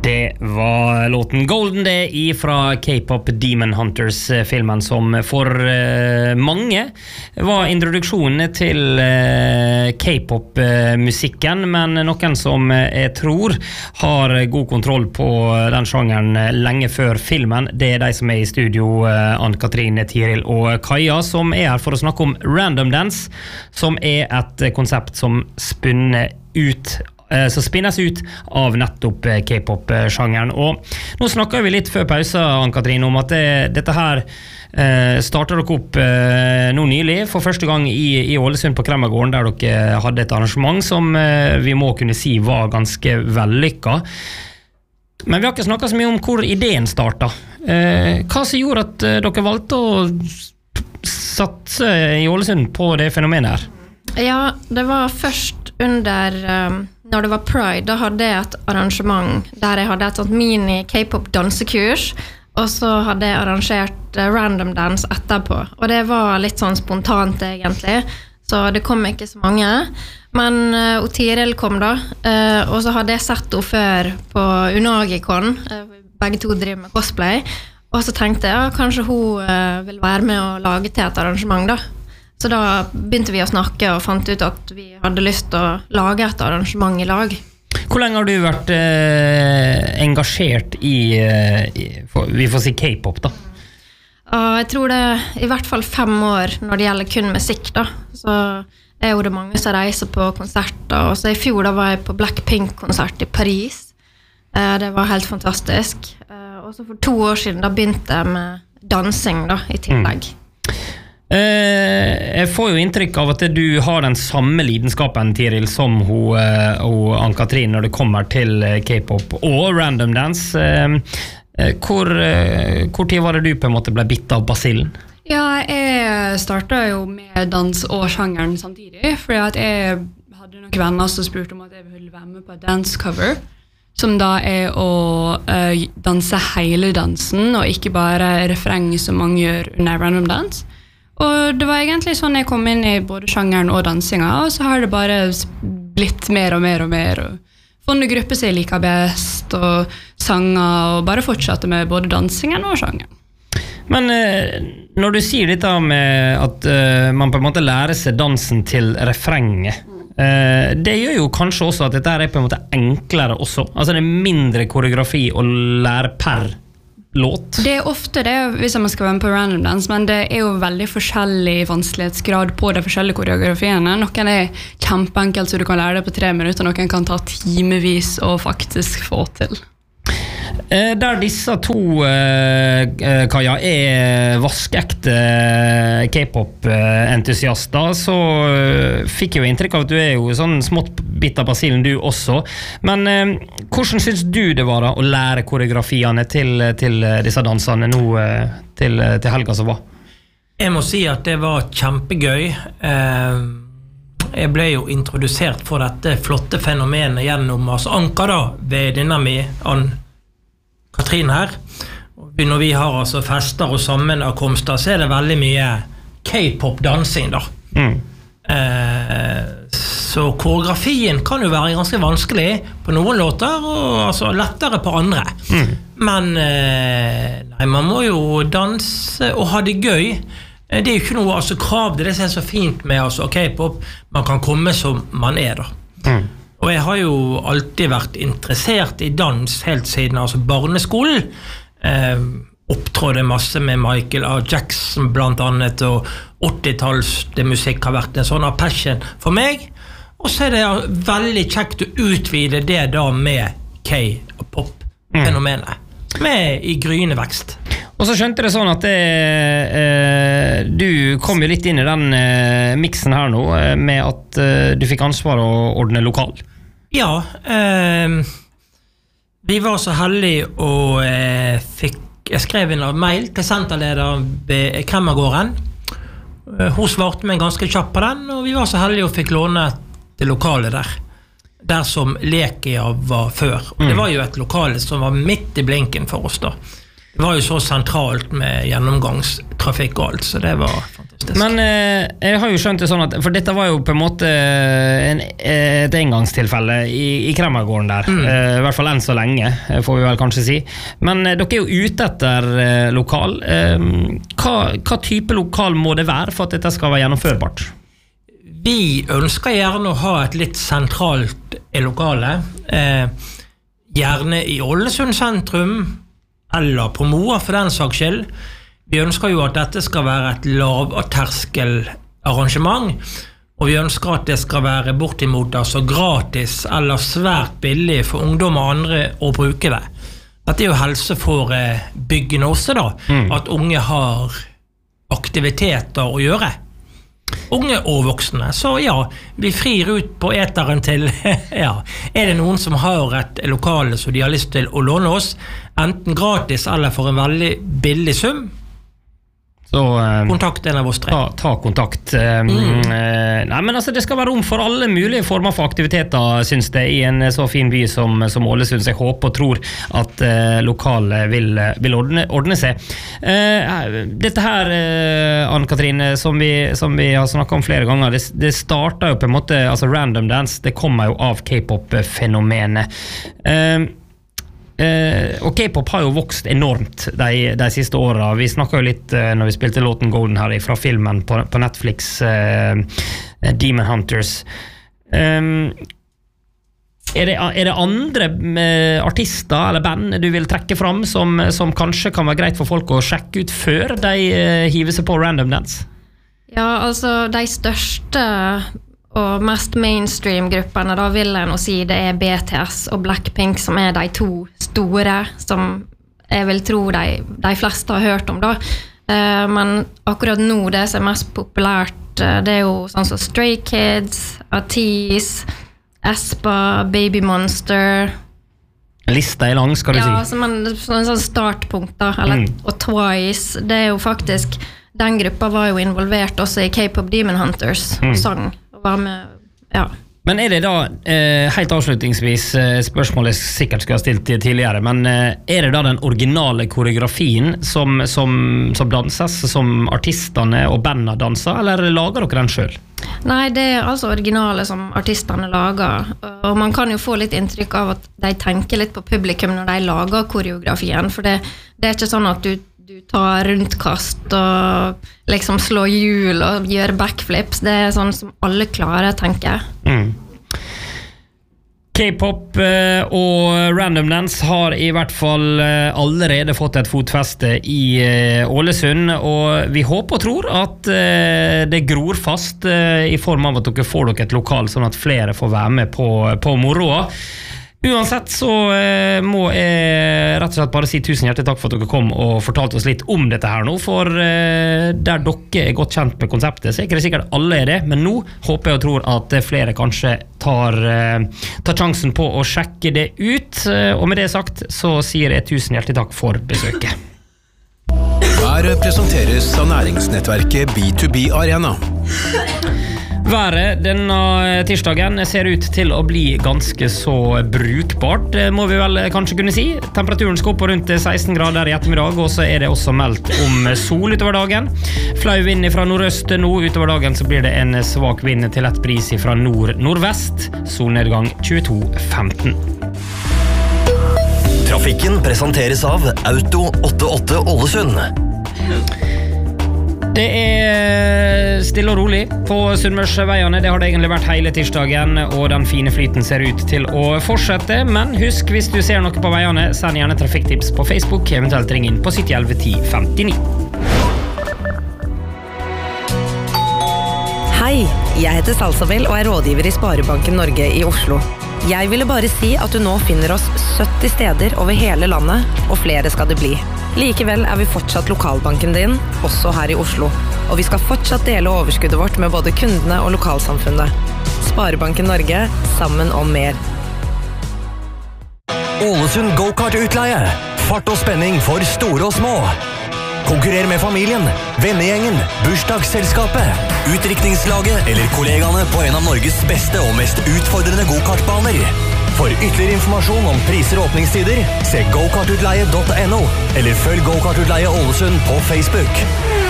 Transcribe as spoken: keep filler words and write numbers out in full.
Det var låten Golden Day fra K-pop Demon Hunters-filmen som for uh, mange var introduksjonen til uh, K-pop-musikken, men noen som jeg tror har god kontroll på den sjangeren lenge før filmen, det er de som er i studio, uh, Ann-Katrin, Tiril og Kaja, som er her for å snakke om Random Dance, som er et konsept som spunner ut så spinnes ut av nettopp K-pop-sjangeren. Og nå snakker vi litt før pausen, Ann-Katrin, om at det, dette her eh, starter dere opp eh, nå nylig, for første gang i, i Ålesund på Kremmergården, der dere hadde et arrangement som eh, vi må kunne si var ganske vellykket. Men vi har ikke snakket så mye om hvor ideen startet. Eh, hva som gjorde at eh, dere valgte å satse i Ålesund på det fenomenet her? Ja, det var først under um, når det var Pride, da hadde jeg et arrangement der jeg hadde et sånt mini K-pop dansekurs, og så hadde jeg arrangert uh, Random Dance etterpå, og det var litt sånn spontant egentlig, så det kom ikke så mange, men uh, Tiril kom da, uh, og så hadde jeg sett henne før på Unagikon, uh, begge to driver med cosplay, og så tenkte jeg, ja, kanskje hun uh, vil være med og lage til et arrangement da. Så da begynte vi å snakke og fant ut at vi hadde lyst til å lage et arrangement i lag. Hvor lenge har du vært eh, engasjert i, eh, i for, vi får si K-pop da? Uh, jeg tror det er i hvert fall fem år når det gjelder kun musikk da. Så det er jo det mange som reiser på konserter. Og så i fjor da var jeg på Blackpink-konsert i Paris. Uh, det var helt fantastisk. Uh, og så for to år siden da begynte jeg med dansing da, i tillegg. Mm. Eh, jeg får jo inntrykk av at du har den samme lidenskapen, Tiril, som hun, eh, og Ann-Katrin når det kommer til K-pop og Random Dance. Eh, hvor, eh, hvor tid var det du på en måte ble bitt av basillen? Ja, jeg startet jo med dans og sjangeren samtidig, fordi at jeg hadde noen venner som spurte om at jeg ville være med på et dance cover, som da er å uh, danse hele dansen, og ikke bare refreng som mange gjør under Random Dance. Og det var egentlig sånn jeg kom inn i både sjangeren og dansinga, og så har det bare blitt mer og mer og mer, og funnet grupper som jeg liker best, og sanger, og bare fortsatte med både dansingen og sjangeren. Men eh, når du sier dette med at eh, man på en måte lærer seg dansen til refrenget, eh, det gjør jo kanskje også at dette er på en måte enklere også. Altså det er mindre koreografi å lære per låt. Det er ofte det hvis man skal være med på Random Dance, men det er jo veldig forskjellig vanskelighetsgrad på de forskjellige koreografiene. Noen er kjempeenkelt så du kan lære det på tre minutter, noen kan ta timevis å faktisk få til. Der disse to, Kaja, er vaskeekte K-pop-entusiaster, så fikk jeg jo inntrykk av at du er jo sånn smått bitt av basillen du også. Men hvordan synes du det var da å lære koreografiene til, til disse dansene nå til, til helga som var? Jeg må si at det var kjempegøy. Jeg ble jo introdusert for dette flotte fenomenet gjennom altså Anka da, ved denne med Ann Katrin her. Når vi har altså fester og sammenkomster, så er det veldig mye K-pop-dansing da. Mm. Eh, så koreografien kan jo være ganske vanskelig på noen låter, og altså lettere på andre. Mm. Men eh, nei, man må jo danse og ha det gøy. Det er jo ikke noe altså, krav, det er det som er så fint med altså, K-pop. Man kan komme som man er da. Mm. Og jeg har jo alltid vært interessert i dans helt siden altså barneskolen. Eh, opptrådde masse med Michael A. Jackson blant annet, og åttitalls musikk har vært en sånn passion for meg. Og så er det veldig kjekt å utvide det da med K-pop-fenomenet, som er i gryende vekst. Og så skjønte det sånn at det, eh, du kom jo litt inn i den eh, mixen her nå, eh, med at eh, du fikk ansvar å ordne lokal. Ja, eh, vi var så heldige og eh, fikk, jeg skrev inn en mail til senterleder ved Kremmergården. Eh, hun svarte meg ganske kjapt på den, og vi var så heldige og fikk låne det lokale der. Der som Lekia var før. Og det var jo et lokale som var midt i blinken for oss da. det var jo så sentralt med gjennomgangstrafikk og alt, så det var fantastisk. Men eh, jeg har jo skjønt det sånn at, for dette var jo på en måte en, et engangstilfelle i, i Kremmergården der, mm. eh, i hvert fall enn så lenge, får vi vel kanskje si. Men eh, dere er jo ute etter eh, lokal. Eh, hva, hva type lokal må det være for at dette skal være gjennomførbart? Vi ønsker gjerne å ha et litt sentralt lokale, eh, gjerne i Ålesund sentrum, eller på Moa for den saks skyld. Vi ønsker jo at dette skal være et lavterskel arrangement, og vi ønsker at det skal være bortimot altså gratis eller svært billig for ungdom og andre å bruke det. Dette er jo helse for byggene også da, mm. at unge har aktiviteter å gjøre. Unge og voksne, så ja, vi frir ut på eteren til, ja, er det noen som har et lokale som de har lyst til å låne oss, enten gratis eller for en veldig billig sum, så eh, kontakt en av oss tre. Ta, ta kontakt. Mm. Eh, nei, men altså, det skal være rom for alle mulige former for aktiviteter, synes det, i en så fin by som, som Ålesund. Så jeg håper og tror at eh, lokalet vil, vil ordne, ordne seg. Eh, dette her, eh, Ann-Katrine, som vi, som vi har snakket om flere ganger, det, det startet jo på en måte, altså Random Dance, det kommer jo av K-pop-fenomenet. Eh, Uh, og K-pop har jo vokst enormt de, de siste årene. Vi snakket jo litt uh, når vi spilte låten Golden her fra filmen på, på Netflix, uh, Demon Hunters. Um, er, det, er det andre uh, artister eller band du vil trekke fram som, som kanskje kan være greit for folk å sjekke ut før de uh, hiver seg på Random Dance? Ja, altså de største og mest mainstream-gruppene, da vil jeg nå si det er B T S og Blackpink som er de to store som jeg vil tro de, de fleste har hørt om da. Uh, men akkurat nå det som er mest populært, uh, det er jo sånn som Stray Kids, Ateez, Aespa, Baby Monster. Lista er lang, skal du ja, si. Ja, som en sånn, sånn startpunkt da, eller, mm. og Twice, det er jo faktisk, den gruppa var jo involvert også i K-pop Demon Hunters, mm. og sang. Med, ja. Men er det da, eh, helt avslutningsvis, eh, spørsmålet sikkert skulle ha stilt tidligere, men eh, er det da den originale koreografien som, som, som danses, som artistene og bandene danser, eller lager dere den selv? Nei, det er altså originale som artistene lager, og man kan jo få litt inntrykk av at de tenker litt på publikum når de lager koreografien, for det, det er ikke sånn at du du tar rundkast og liksom slår hjul og gjør backflips. Det er sånn som alle klarer, tenker jeg. Mm. K-pop og Random Dance har i hvert fall allerede fått et fotfeste i Ålesund, og vi håper og tror at det gror fast i form av at dere får dere et lokal, sånn at flere får være med på, på moroa. Uansett så eh, må jeg rett og slett bare si tusen hjertelig takk for at dere kom og fortalte oss litt om dette her nå, for eh, der dere er godt kjent med konseptet, så er ikke det sikkert alle er det, men nå håper jeg og tror at flere kanskje tar, eh, tar sjansen på å sjekke det ut, og med det sagt så sier jeg tusen hjertelig takk for besøket. Her presenteres av næringsnettverket B to B Arena. Været denne tirsdagen ser ut til å bli ganske så brukbart, må vi vel kanskje kunne si. Temperaturen skal opp på rundt seksten grader i ettermiddag, og så er det også meldt om sol utover dagen. Flau vind fra nordøst nå. Utover dagen så blir det en svak vind til lett bris fra nord-nordvest. Solnedgang tjueto femten. Trafikken presenteres av Auto åttiåtte Ålesund. Det er stille og rolig på Sunnmørsveiene. Det har det egentlig vært hele tirsdagen, og den fine flyten ser ut til å fortsette. Men husk, hvis du ser noe på veiene, send gjerne trafikktips på Facebook, eventuelt ring inn på sytti elleve ti femtini. Hei, jeg heter Salsabel og er rådgiver i Sparebanken Norge i Oslo. Jeg ville bare si at du nå finner oss sytti steder over hele landet, og flere skal det bli. Likevel er vi fortsatt lokalbanken din, også her i Oslo. Og vi skal fortsatt dele overskuddet vårt med både kundene og lokalsamfunnet. Sparebanken Norge, sammen om mer. Ålesund go-kart-utleie. Fart og spenning for store og små. Konkurrer med familien, vennegjengen, bursdagsselskapet, utdrikningslaget eller kollegaene på en av Norges beste og mest utfordrende go-kartbaner. For ytterligere informasjon om priser og åpningstider, se gokartutleie punktum no, eller følg Gokartutleie Ålesund på Facebook.